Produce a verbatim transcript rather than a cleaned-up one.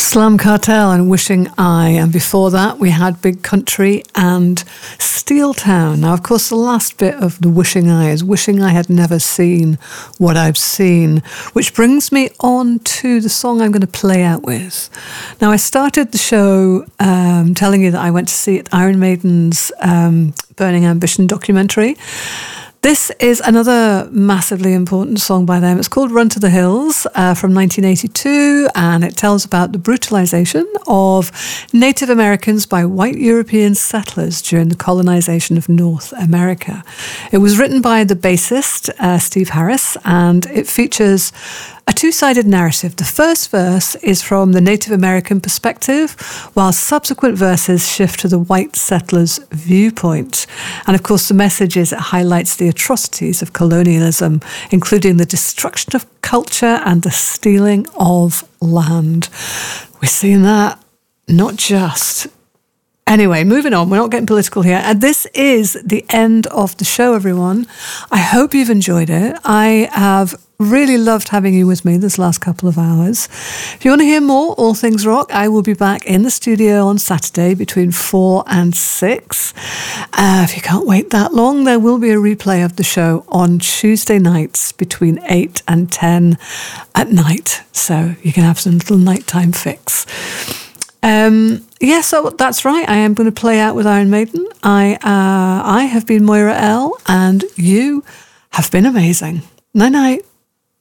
Slam Cartel and Wishing I, and before that we had Big Country and Steel Town. Now, of course, the last bit of the Wishing I is wishing I had never seen what I've seen, which brings me on to the song I'm going to play out with. Now, I started the show um, telling you that I went to see Iron Maiden's um, Burning Ambition documentary. This is another massively important song by them. It's called Run to the Hills uh, from nineteen eighty-two, and it tells about the brutalization of Native Americans by white European settlers during the colonization of North America. It was written by the bassist, uh, Steve Harris, and it features a two-sided narrative. The first verse is from the Native American perspective, while subsequent verses shift to the white settlers' viewpoint. And of course, the message is it highlights the atrocities of colonialism, including the destruction of culture and the stealing of land. We're seeing that not just... Anyway, moving on. We're not getting political here. And this is the end of the show, everyone. I hope you've enjoyed it. I have really loved having you with me this last couple of hours. If you want to hear more All Things Rock, I will be back in the studio on Saturday between four and six. Uh, if you can't wait that long, there will be a replay of the show on Tuesday nights between eight and ten at night. So you can have some little nighttime fix. Um, yeah, so that's right. I am going to play out with Iron Maiden. I uh, I have been Moira L, and you have been amazing. Night night.